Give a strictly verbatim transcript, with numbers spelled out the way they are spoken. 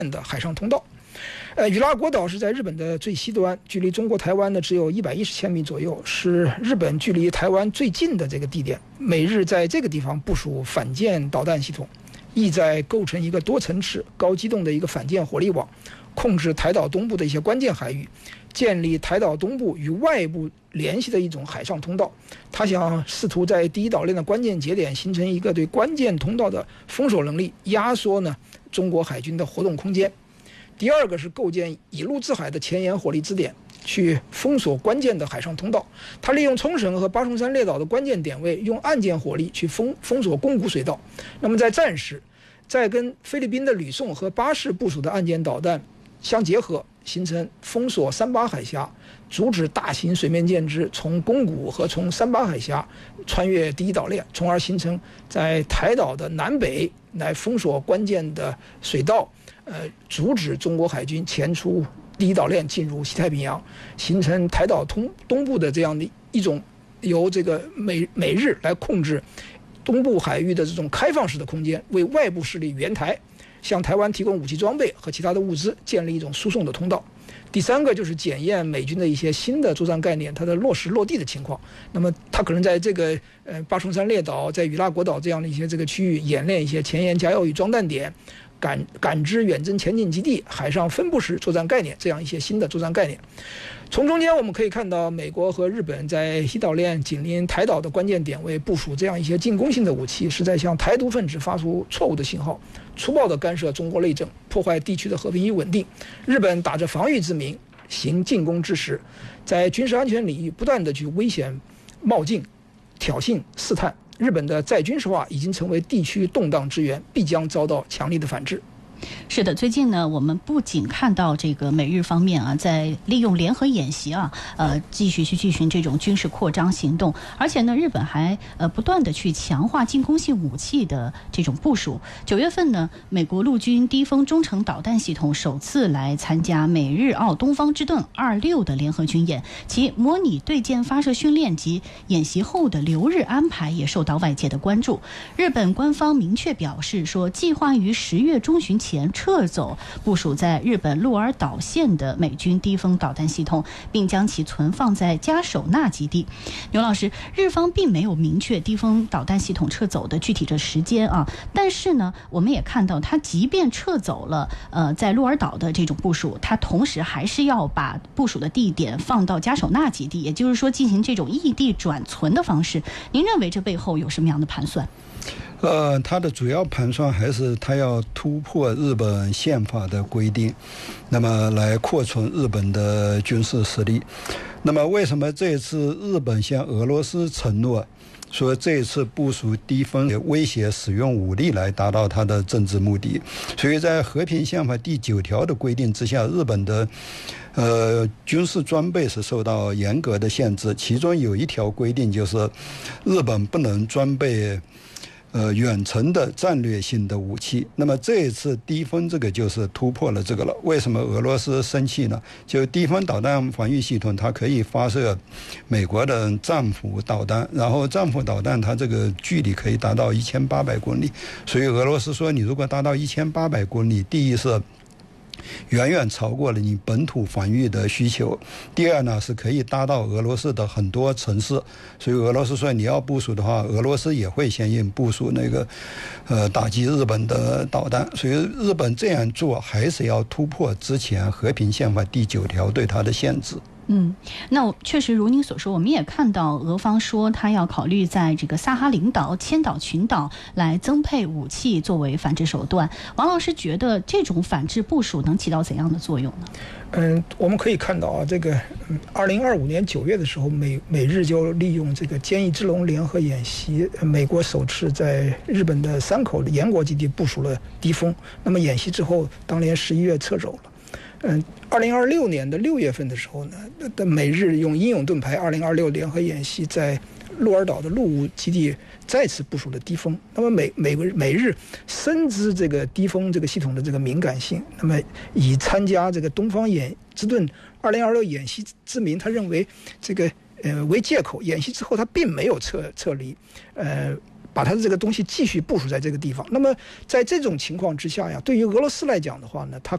的海上通道。呃，与那国岛是在日本的最西端，距离中国台湾呢只有一百一十千米左右，是日本距离台湾最近的这个地点。美日在这个地方部署反舰导弹系统，意在构成一个多层次、高机动的一个反舰火力网，控制台岛东部的一些关键海域，建立台岛东部与外部联系的一种海上通道。他想试图在第一岛链的关键节点形成一个对关键通道的封锁能力，压缩呢中国海军的活动空间。第二个是构建以陆制海的前沿火力支点，去封锁关键的海上通道。他利用冲绳和八重山列岛的关键点位，用岸舰火力去封封锁宫古水道。那么在战时，再跟菲律宾的吕宋和巴士部署的岸舰导弹相结合，形成封锁三八海峡，阻止大型水面舰只从宫古和从三八海峡穿越第一岛链，从而形成在台岛的南北来封锁关键的水道，呃，阻止中国海军前出第一岛链进入西太平洋，形成台岛东东部的这样的一种由这个美美日来控制东部海域的这种开放式的空间，为外部势力援台，向台湾提供武器装备和其他的物资，建立一种输送的通道。第三个就是检验美军的一些新的作战概念，它的落实落地的情况。那么它可能在这个呃八重山列岛、在与那国岛这样的一些这个区域演练一些前沿加油与装弹点、感感知远征前进基地、海上分布式作战概念这样一些新的作战概念。从中间我们可以看到，美国和日本在西岛链紧邻台岛的关键点位部署这样一些进攻性的武器，是在向台独分子发出错误的信号，粗暴地干涉中国内政，破坏地区的和平与稳定。日本打着防御之名行进攻之实，在军事安全领域不断地去危险冒进、挑衅、试探。日本的再军事化已经成为地区动荡之源，必将遭到强力的反制。 是的，最近呢，我们不仅看到这个美日方面啊，在利用联合演习啊，呃，继续去进行这种军事扩张行动，而且呢，日本还呃不断的去强化进攻性武器的这种部署。九月份呢，美国陆军低风中程导弹系统首次来参加美日澳东方之盾二六的联合军演，其模拟对舰发射训练及演习后的留日安排也受到外界的关注。日本官方明确表示说，计划于十月中旬前撤走部署在日本鹿儿岛县的美军低风导弹系统，并将其存放在加手纳基地。牛老师，日方并没有明确低风导弹系统撤走的具体的时间啊，但是呢，我们也看到，它即便撤走了呃在鹿儿岛的这种部署，它同时还是要把部署的地点放到加手纳基地，也就是说进行这种异地转存的方式。您认为这背后有什么样的盘算？ 呃，它的主要盘算还是它要突破日本宪法的规定，那么来扩充日本的军事实力。那么为什么这次日本向俄罗斯承诺说这一次部署低风威胁使用武力来达到它的政治目的？所以在和平宪法第九条的规定之下，日本的呃军事装备是受到严格的限制，其中有一条规定就是日本不能装备呃，远程的战略性的武器。那么这一次低风这个就是突破了这个了。为什么俄罗斯生气呢？就低风导弹防御系统，它可以发射美国的战斧导弹，然后战斧导弹它这个距离可以达到一千八百公里，所以俄罗斯说，你如果达到一千八百公里，第一是远远超过了你本土防御的需求，第二呢是可以达到俄罗斯的很多城市，所以俄罗斯说你要部署的话，俄罗斯也会相应部署那个呃打击日本的导弹，所以日本这样做还是要突破之前和平宪法第九条对它的限制。 嗯，那确实如您所说，我们也看到俄方说他要考虑在这个萨哈林岛、千岛群岛来增配武器作为反制手段。王老师觉得这种反制部署能起到怎样的作用呢？ 嗯，我们可以看到啊，这个二零二五年九月的时候，美美日就利用这个坚毅之龙联合演习，美国首次在日本的山口的岩国基地部署了低风。那么演习之后，当年十一月撤走了。嗯，二零二六年的六月份的时候呢，的美日用英勇盾牌二零二六联合演习在鹿儿岛的陆务基地再次部署了低风。那么美美国美日深知这个低风这个系统的这个敏感性，那么以参加这个东方演之盾二零二六演习之名，他认为这个呃为借口，演习之后他并没有撤撤离，呃。把他的这个东西继续部署在这个地方。那么在这种情况之下呀，对于俄罗斯来讲的话呢，他